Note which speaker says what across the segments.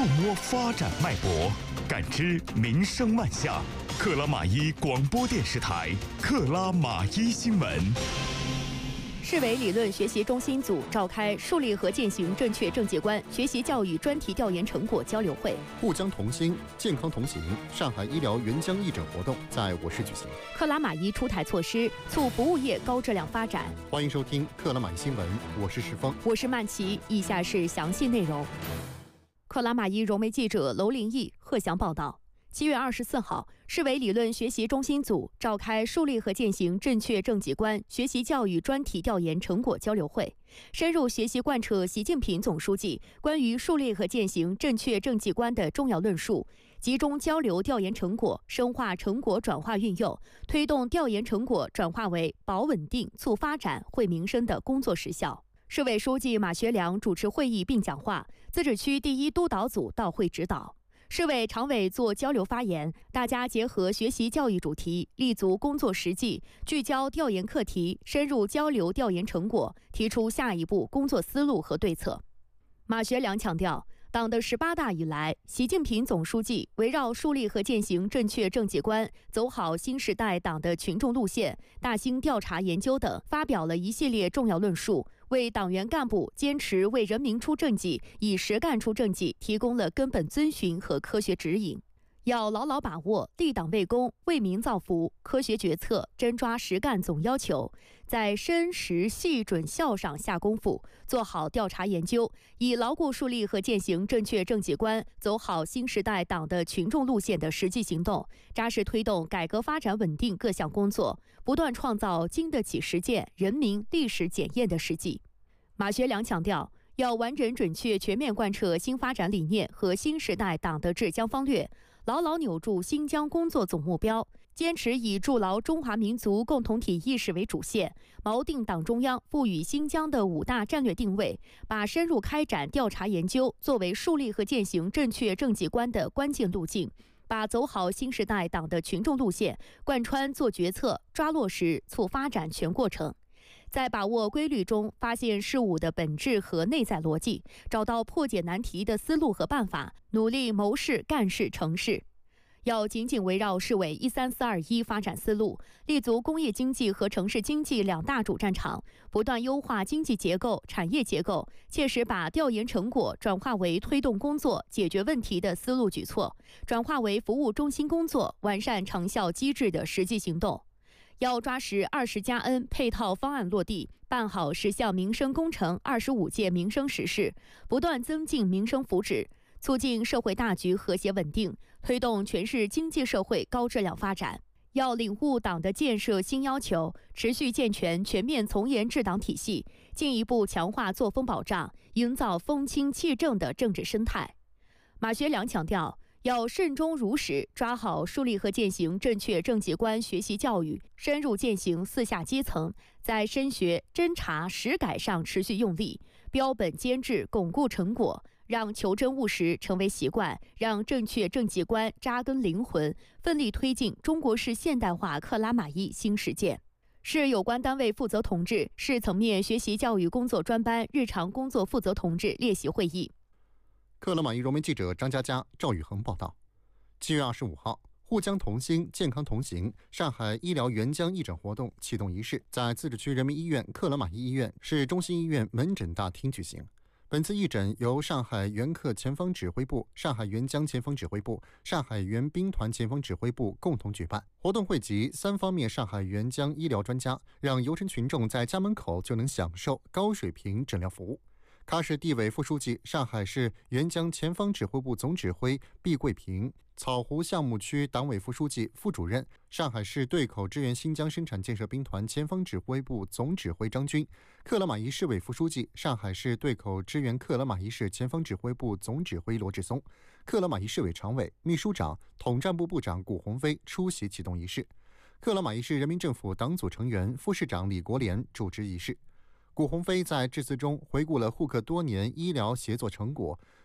Speaker 1: 触摸发展脉搏，感知民生万象。克拉玛依广播电视台克拉玛依新闻。
Speaker 2: 市委理论学习中心组召开树立和践行正确政绩观学习教育专题调研成果交流会。
Speaker 3: 沪江同心，健康同行，上海医疗援疆义诊活动在我市举行。
Speaker 2: 克拉玛依出台措施，促服务业高质量发展。
Speaker 3: 欢迎收听克拉玛依新闻，我是石峰，
Speaker 2: 我是曼琪。以下是详细内容。克拉玛依融媒记者娄林毅、贺翔报道。7月24号，市委理论学习中心组召开树立和践行正确政绩观学习教育专题调研成果交流会，深入学习贯彻习近平总书记关于树立和践行正确政绩观的重要论述，集中交流调研成果，深化成果转化运用，推动调研成果转化为保稳定、促发展、惠民生的工作实效。市委书记马学良主持会议并讲话，自治区第一督导组到会指导。市委常委做交流发言，大家结合学习教育主题，立足工作实际，聚焦调研课题，深入交流调研成果，提出下一步工作思路和对策。马学良强调，党的18大以来，习近平总书记围绕树立和践行正确政绩观，走好新时代党的群众路线、大兴调查研究等，发表了一系列重要论述，为党员干部坚持为人民出政绩、以实干出政绩提供了根本遵循和科学指引。要牢牢把握立党为公、为民造福、科学决策、真抓实干总要求，在深实细准效上下功夫，做好调查研究，以牢固树立和践行正确政绩观，走好新时代党的群众路线的实际行动，扎实推动改革发展稳定各项工作，不断创造经得起实践、人民历史检验的事迹。马学良强调，要完整准确全面贯彻新发展理念和新时代党的治疆方略，牢牢扭住新疆工作总目标，坚持以筑牢中华民族共同体意识为主线，锚定党中央赋予新疆的5大战略定位，把深入开展调查研究作为树立和践行正确政绩观的关键路径，把走好新时代党的群众路线贯穿做决策、抓落实、促发展全过程。在把握规律中发现事物的本质和内在逻辑，找到破解难题的思路和办法，努力谋事、干事、成事。要紧紧围绕市委13421发展思路，立足工业经济和城市经济2大主战场，不断优化经济结构、产业结构，切实把调研成果转化为推动工作、解决问题的思路举措，转化为服务中心工作、完善长效机制的实际行动。要抓实20+N 配套方案落地，办好10项民生工程、25届民生实事，不断增进民生福祉，促进社会大局和谐稳定，推动全市经济社会高质量发展。要领悟党的建设新要求，持续健全全面从严治党体系，进一步强化作风保障，营造风清气正的政治生态。马学良强调，要慎终如始，抓好树立和践行正确政绩观学习教育，深入践行4下基层，在深学、侦查、实改上持续用力，标本兼治，巩固成果，让求真务实成为习惯，让正确政绩观扎根灵魂，奋力推进中国式现代化克拉玛依新实践。市有关单位负责同志、市层面学习教育工作专班日常工作负责同志列席会议。
Speaker 3: 克拉玛依融媒记者张佳佳、赵宇恒报道。7月25号，沪江同心，健康同行，上海医疗援疆义诊活动启动仪式在自治区人民医院克拉玛依医院市中心医院门诊大厅举行。本次义诊由上海援客前方指挥部、上海援疆前方指挥部、上海援兵团前方指挥部共同举办。活动汇集3方面上海援疆医疗专家，让游城群众在家门口就能享受高水平诊疗服务。喀什地委副书记、上海市援疆前方指挥部总指挥毕桂平，草湖项目区党委副书记、副主任，上海市对口支援新疆生产建设兵团前方指挥部总指挥张军，克拉玛依市委副书记、上海市对口支援克拉玛依市前方指挥部总指挥罗志松，克拉玛依市委常委、秘书长、统战部部长古鸿飞出席启动仪式。克拉玛依市人民政府党组成员、副市长李国莲主持仪式。古鸿飞在致辞中回顾了沪克多年医疗协作成果，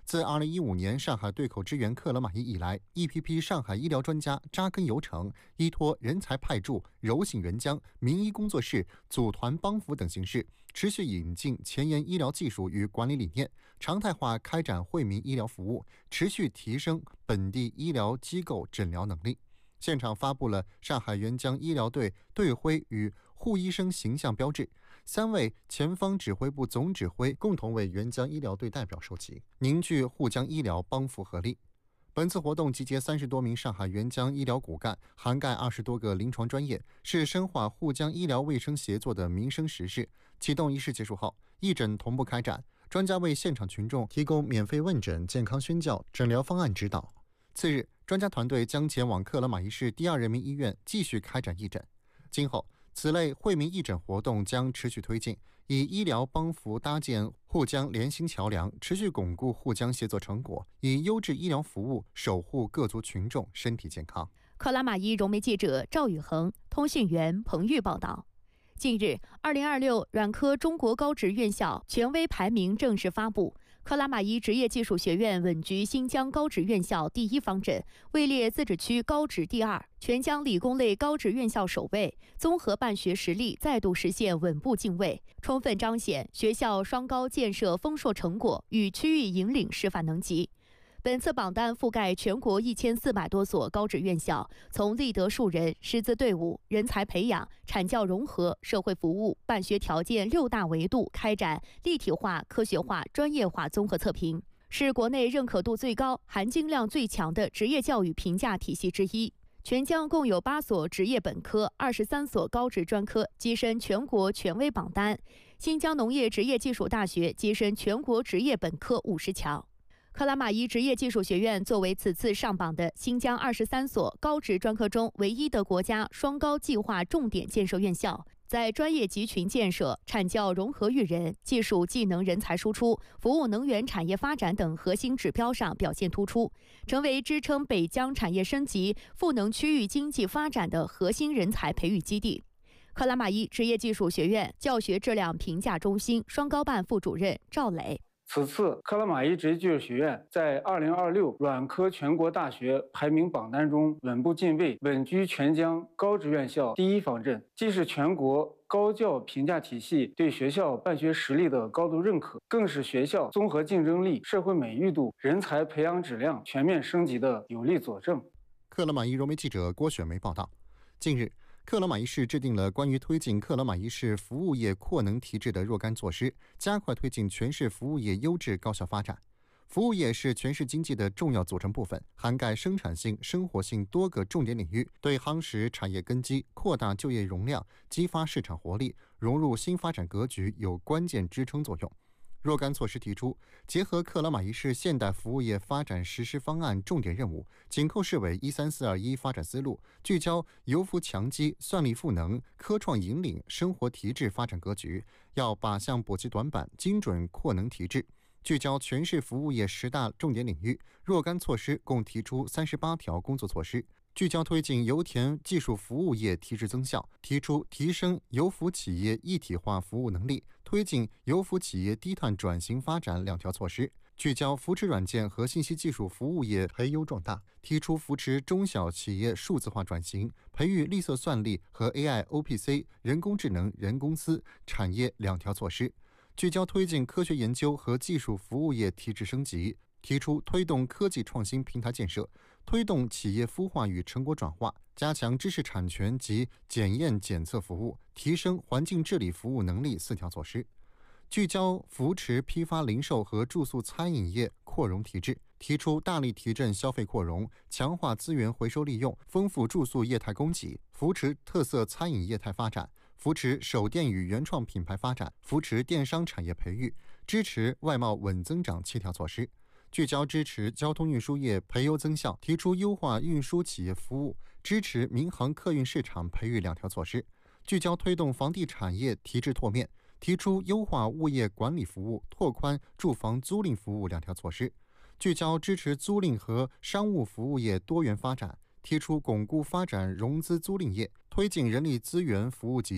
Speaker 3: 自2015年上海对口支援克拉玛依以来，一批批上海医疗专家扎根油城，依托人才派驻、柔性援疆、名医工作室、组团帮扶等形式，持续引进前沿医疗技术与管理理念，常态化开展惠民医疗服务，持续提升本地医疗机构诊疗能力。现场发布了上海援疆医疗队队徽与护医生形象标志，3位前方指挥部总指挥共同为援疆医疗队代表授旗，凝聚沪江医疗帮扶合力。本次活动集结30多名上海援疆医疗骨干，涵盖20多个临床专业，是深化沪江医疗卫生协作的民生实事。启动仪式结束后，义诊同步开展，专家为现场群众提供免费问诊、健康宣教、诊疗方案指导。次日，专家团队将前往克拉玛依市第2人民医院继续开展义诊。今后，此类惠民义诊活动将持续推进，以医疗帮扶搭建沪江联心桥梁，持续巩固沪江协作成果，以优质医疗服务守护各族群众身体健康。
Speaker 2: 克拉玛依融媒记者赵宇恒、通讯员彭玉报道。近日，2026软科中国高职院校权威排名正式发布。克拉玛依职业技术学院稳居新疆高职院校第1方阵，位列自治区高职第2，全疆理工类高职院校首位，综合办学实力再度实现稳步进位，充分彰显学校双高建设丰硕成果与区域引领示范能级。本次榜单覆盖全国1400多所高职院校，从立德树人、师资队伍、人才培养、产教融合、社会服务、办学条件6大维度开展立体化、科学化、专业化综合测评，是国内认可度最高、含金量最强的职业教育评价体系之一。全疆共有8所职业本科、23所高职专科跻身全国权威榜单，新疆农业职业技术大学跻身全国职业本科50强。克拉玛依职业技术学院作为此次上榜的新疆23所高职专科中唯一的国家双高计划重点建设院校，在专业集群建设、产教融合育人、技术技能人才输出、服务能源产业发展等核心指标上表现突出，成为支撑北疆产业升级、赋能区域经济发展的核心人才培育基地。克拉玛依职业技术学院教学质量评价中心双高办副主任赵磊。
Speaker 4: 此次克拉玛依职业技术学院在2026软科全国大学排名榜单中稳步进位，稳居全疆高职院校第1方阵，既是全国高教评价体系对学校办学实力的高度认可，更是学校综合竞争力、社会美誉度、人才培养质量全面升级的有力佐证。
Speaker 3: 克拉玛依融媒记者郭雪梅报道。近日，克拉玛依市制定了关于推进克拉玛依市服务业扩能提质的若干措施，加快推进全市服务业优质高效发展。服务业是全市经济的重要组成部分，涵盖生产性、生活性多个重点领域，对夯实产业根基、扩大就业容量、激发市场活力、融入新发展格局有关键支撑作用。若干措施提出，结合克拉玛依市现代服务业发展实施方案重点任务，紧扣市委13421发展思路，聚焦由服强基、算力赋能、科创引领、生活提质发展格局，要靶向补齐短板，精准扩能提质。聚焦全市服务业10大重点领域，若干措施共提出38条工作措施。聚焦推进油田技术服务业提质增效，提出提升油服企业一体化服务能力，推进油服企业低碳转型发展2条措施。聚焦扶持软件和信息技术服务业培优壮大，提出扶持中小企业数字化转型，培育绿色算力和 AI、OPC 人工智能人公司产业2条措施。聚焦推进科学研究和技术服务业提质升级，提出推动科技创新平台建设，推动企业孵化与成果转化，加强知识产权及检验检测服务，提升环境治理服务能力4条措施。聚焦扶持批发零售和住宿餐饮业扩容提质，提出大力提振消费扩容，强化资源回收利用，丰富住宿业态供给，扶持特色餐饮业态发展，扶持首店与原创品牌发展，扶持电商产业培育，支持外贸稳增长7条措施。聚焦支持交通运输业培优增效，提出优化运输企业服务，支持民航客运市场培育2条措施。聚焦推动房地产业提质拓面，提出优化物业管理服务，拓宽住房租赁服务2条措施。聚焦支持租赁和商务服务业多元发展，提出巩固发展融资租赁业，推进人力资源服务集聚，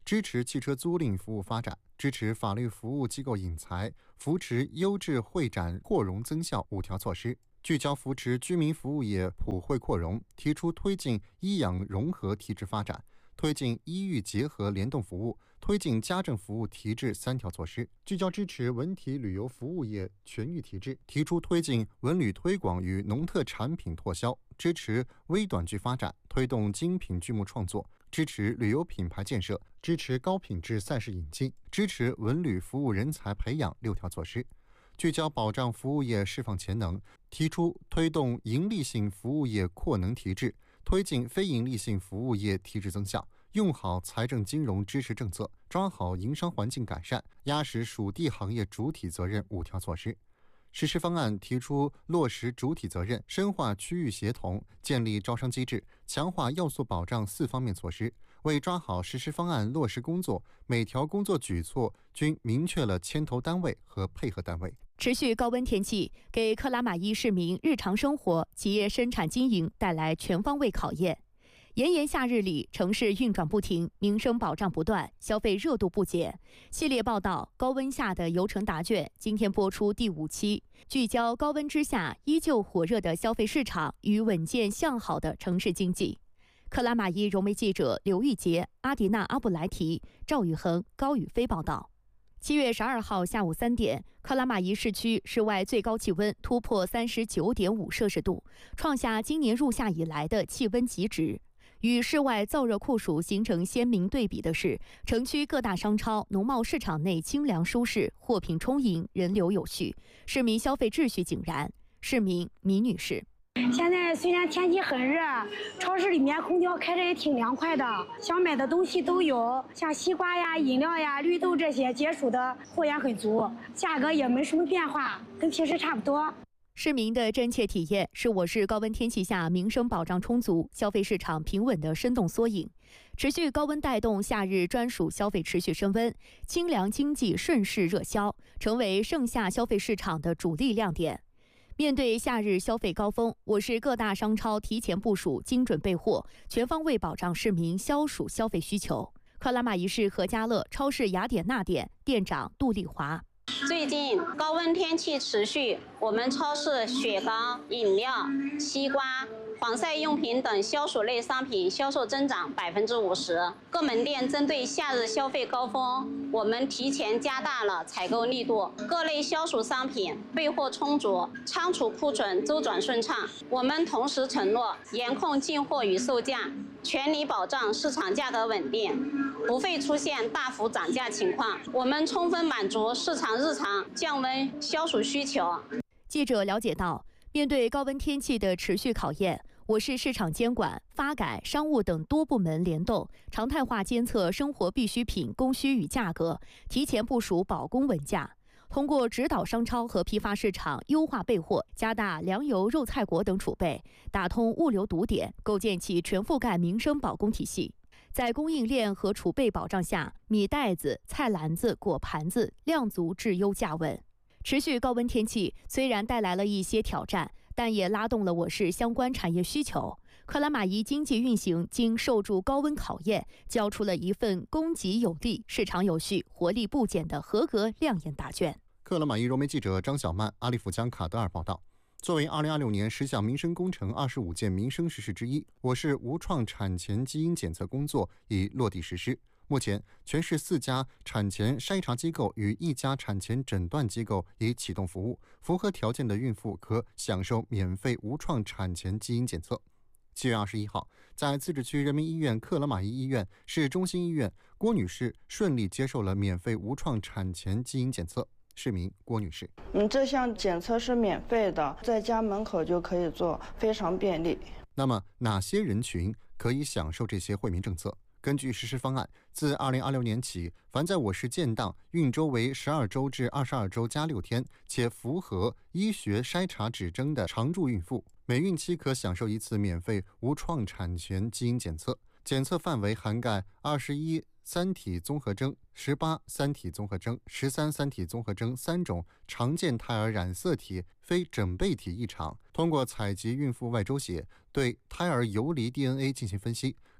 Speaker 3: 支持汽车租赁服务发展，支持法律服务机构引才，扶持优质会展扩容增效5条措施。聚焦扶持居民服务业普惠扩容，提出推进医养融合体制发展，推进医育结合联动服务，推进家政服务提质3条措施。聚焦支持文体旅游服务业全域提质，提出推进文旅推广与农特产品拓销，支持微短剧发展，推动精品剧目创作，支持旅游品牌建设，支持高品质赛事引进，支持文旅服务人才培养6条措施。聚焦保障服务业释放潜能，提出推动盈利性服务业扩能提质，推进非盈利性服务业提质增效，用好财政金融支持政策，抓好营商环境改善，压实属地行业主体责任5条措施。实施方案提出落实主体责任，深化区域协同，建立招商机制，强化要素保障4方面措施。为抓好实施方案落实工作，每条工作举措均明确了牵头单位和配合单位。
Speaker 2: 持续高温天气给克拉玛依市民日常生活、企业生产经营带来全方位考验。炎炎夏日里，城市运转不停，民生保障不断，消费热度不减。系列报道《高温下的邮程答卷》今天播出第5期，聚焦高温之下依旧火热的消费市场与稳健向好的城市经济。克拉玛依融媒记者刘玉杰、阿迪娜·阿布莱提、赵宇恒、高宇飞报道。7月12号下午3点，克拉玛依市区室外最高气温突破39.5摄氏度，创下今年入夏以来的气温极值。与室外燥热酷暑形成鲜明对比的是，城区各大商超、农贸市场内清凉舒适，货品充盈，人流有序，市民消费秩序井然。市民米女士：
Speaker 5: 现在虽然天气很热，超市里面空调开着也挺凉快的，想买的东西都有，像西瓜呀、饮料呀、绿豆这些解暑的货源很足，价格也没什么变化，跟平时差不多。
Speaker 2: 市民的真切体验是我市高温天气下民生保障充足、消费市场平稳的生动缩影。持续高温带动夏日专属消费持续升温，清凉经济顺势热销，成为盛夏消费市场的主力亮点。面对夏日消费高峰，我市各大商超提前部署、精准备货，全方位保障市民消暑消费需求。克拉玛依市何家乐超市雅典娜店店长杜丽华：
Speaker 6: 最近高温天气持续，我们超市雪糕、饮料、西瓜、防晒用品等消暑类商品销售增长50%。各门店针对夏日消费高峰，我们提前加大了采购力度，各类消暑商品备货充足，仓储库存周转顺畅。我们同时承诺严控进货与售价，全力保障市场价格稳定，不会出现大幅涨价情况。我们充分满足市场日常降温消暑需求。
Speaker 2: 记者了解到，面对高温天气的持续考验，我市市场监管、发改、商务等多部门联动，常态化监测生活必需品供需与价格，提前部署保供稳价。通过指导商超和批发市场优化备货，加大粮油、肉菜果等储备，打通物流堵点，构建起全覆盖民生保供体系。在供应链和储备保障下，米袋子、菜篮子、果盘子量足质优价稳。持续高温天气虽然带来了一些挑战，但也拉动了我市相关产业需求。克拉玛依经济运行经受住高温考验，交出了一份供给有力、市场有序、活力不减的合格亮眼答卷。
Speaker 3: 克拉玛依融媒记者张小曼、阿利甫江卡德尔报道。作为2026年10项民生工程25件民生实事之一，我市无创产前基因检测工作已落地实施。目前，全市4家产前筛查机构与1家产前诊断机构已启动服务，符合条件的孕妇可享受免费无创产前基因检测。7月21号，在自治区人民医院克拉玛依医院市中心医院，郭女士顺利接受了免费无创产前基因检测。市民郭女士：
Speaker 7: 这项检测是免费的，在家门口就可以做，非常便利。
Speaker 3: 那么，哪些人群可以享受这些惠民政策？根据实施方案，自2026年起，凡在我市建档孕周为12周至22周加6天，且符合医学筛查指征的常住孕妇，每孕期可享受1次免费无创产前基因检测。检测范围涵盖21三体综合征、18三体综合征、13三体综合征3种常见胎儿染色体非整倍体异常，通过采集孕妇外周血对胎儿游离 DNA 进行分析，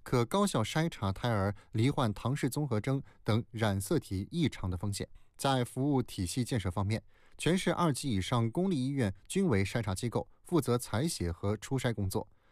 Speaker 3: 可高效筛查胎儿罹患唐氏综合征等染色体异常的风险。在服务体系建设方面，全市2级以上公立医院均为筛查机构，负责采血和初筛工作。